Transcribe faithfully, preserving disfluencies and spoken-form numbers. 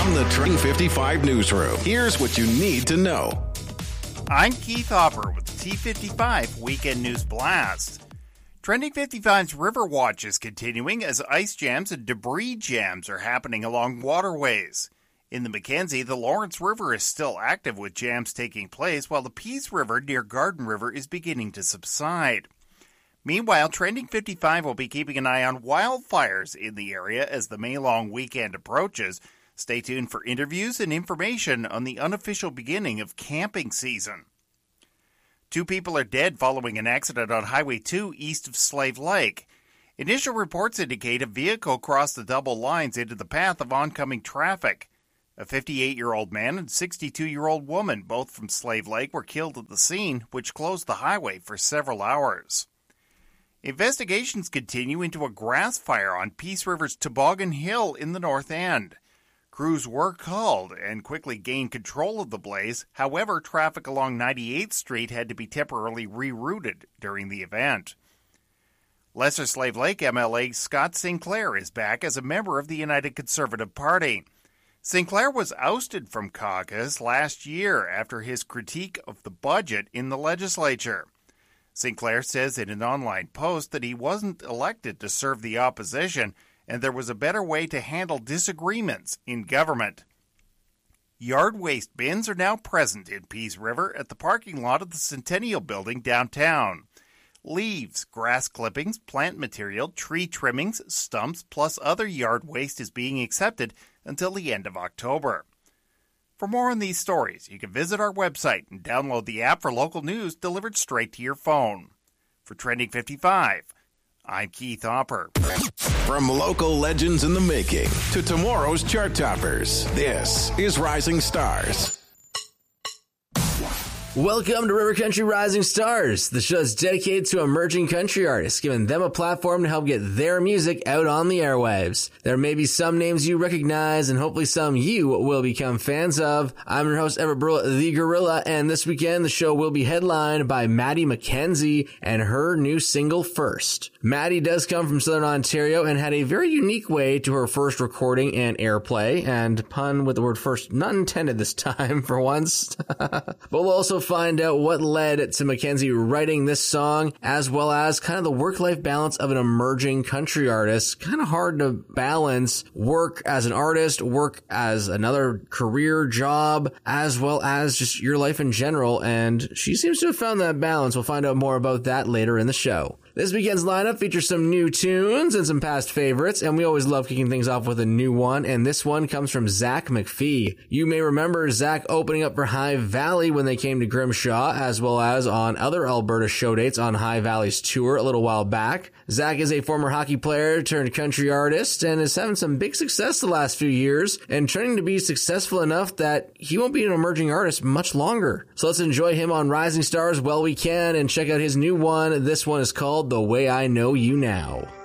From the Trending fifty-five newsroom, here's what you need to know. I'm Keith Hopper with the T fifty-five Weekend News Blast. Trending fifty-five's River Watch is continuing as ice jams and debris jams are happening along waterways. In the Mackenzie, the Lawrence River is still active with jams taking place, while the Peace River near Garden River is beginning to subside. Meanwhile, Trending fifty-five will be keeping an eye on wildfires in the area as the May-long weekend approaches. Stay tuned for interviews and information on the unofficial beginning of camping season. Two people are dead following an accident on Highway two east of Slave Lake. Initial reports indicate a vehicle crossed the double lines into the path of oncoming traffic. A fifty-eight-year-old man and sixty-two-year-old woman, both from Slave Lake, were killed at the scene, which closed the highway for several hours. Investigations continue into a grass fire on Peace River's Toboggan Hill in the North End. Crews were called and quickly gained control of the blaze. However, traffic along ninety-eighth Street had to be temporarily rerouted during the event. Lesser Slave Lake M L A Scott Sinclair is back as a member of the United Conservative Party. Sinclair was ousted from caucus last year after his critique of the budget in the legislature. Sinclair says in an online post that he wasn't elected to serve the opposition and there was a better way to handle disagreements in government. Yard waste bins are now present in Peace River at the parking lot of the Centennial Building downtown. Leaves, grass clippings, plant material, tree trimmings, stumps, plus other yard waste is being accepted until the end of October. For more on these stories, you can visit our website and download the app for local news delivered straight to your phone. For Trending fifty-five, I'm Keith Hopper. From local legends in the making to tomorrow's chart toppers, this is Rising Stars. Welcome to River Country Rising Stars. The show is dedicated to emerging country artists, giving them a platform to help get their music out on the airwaves. There may be some names you recognize and hopefully some you will become fans of. I'm your host, Everett Burl, the Gorilla, and this weekend the show will be headlined by Maddie McKenzie and her new single, First. Maddie does come from Southern Ontario and had a very unique way to her first recording and airplay, and pun with the word first not intended this time for once. But we'll also find out what led to McKenzie writing this song, as well as kind of the work-life balance of an emerging country artist. Kind of hard to balance work as an artist, work as another career job, as well as just your life in general, and she seems to have found that balance. We'll find out more about that later in the show. This weekend's lineup features some new tunes and some past favorites, and we always love kicking things off with a new one, and this one comes from Zach McPhee. You may remember Zach opening up for High Valley when they came to Grimshaw, as well as on other Alberta showdates on High Valley's tour a little while back. Zach is a former hockey player turned country artist and is having some big success the last few years and trying to be successful enough that he won't be an emerging artist much longer. So let's enjoy him on Rising Stars while we can and check out his new one. This one is called The Way I Know You Now.